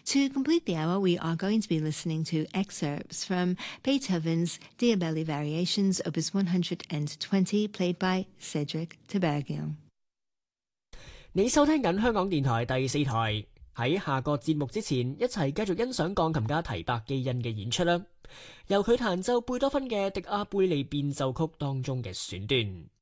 To complete the hour, we are going to be listening to excerpts from Beethoven's Diabelli Variations, Opus 120, played by Cedric Tiberghien。 你收聽緊香港電台第4台，喺下個節目之前，一齊繼續欣賞鋼琴家提伯基恩嘅演出啦。由佢彈奏貝多芬嘅《迪亞貝利變奏曲》當中嘅選段。